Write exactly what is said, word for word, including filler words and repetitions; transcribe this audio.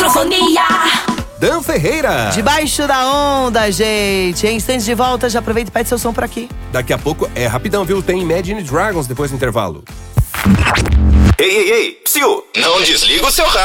Microfonia. Dan Ferreira. Debaixo da onda, gente. Em instantes de volta, já aproveita e pede seu som por aqui. Daqui a pouco é rapidão, viu? Tem Imagine Dragons depois do intervalo. Ei, ei, ei, psiu, não desliga o seu rádio.